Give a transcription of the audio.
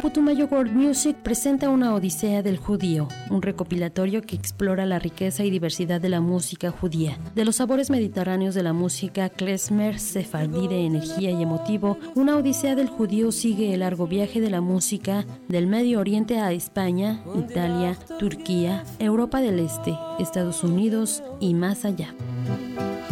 Putumayo World Music presenta una odisea del judío, un recopilatorio que explora la riqueza y diversidad de la música judía, de los sabores mediterráneos de la música klezmer, sefardí de energía y emotivo. Una odisea del judío sigue el largo viaje de la música del Medio Oriente a España, Italia, Turquía, Europa del Este, Estados Unidos y más allá.